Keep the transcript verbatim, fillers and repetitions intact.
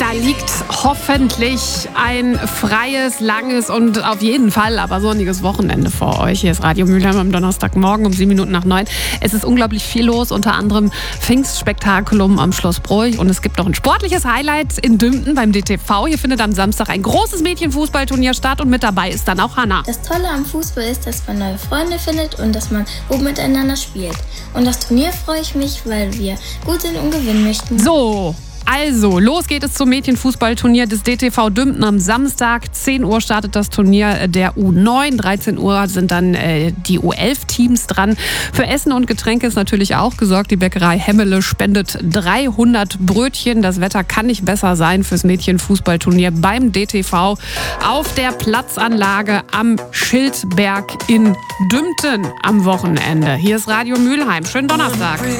Da liegt hoffentlich ein freies, langes und auf jeden Fall aber sonniges Wochenende vor euch. Hier ist Radio Mülheim am Donnerstagmorgen um sieben Minuten nach neun. Es ist unglaublich viel los, unter anderem Pfingstspektakulum am Schloss Broich. Und es gibt noch ein sportliches Highlight in Dümpten beim D T V. Hier findet am Samstag ein großes Mädchenfußballturnier statt und mit dabei ist dann auch Hanna. Das Tolle am Fußball ist, dass man neue Freunde findet und dass man gut miteinander spielt. Und das Turnier freue ich mich, weil wir gut sind und gewinnen möchten. So. Also, los geht es zum Mädchenfußballturnier des D T V Dümpten am Samstag. zehn Uhr startet das Turnier der U neun. dreizehn Uhr sind dann äh, die U elf Teams dran. Für Essen und Getränke ist natürlich auch gesorgt. Die Bäckerei Hemmele spendet dreihundert Brötchen. Das Wetter kann nicht besser sein fürs Mädchenfußballturnier beim D T V auf der Platzanlage am Schildberg in Dümpten am Wochenende. Hier ist Radio Mülheim. Schönen Donnerstag.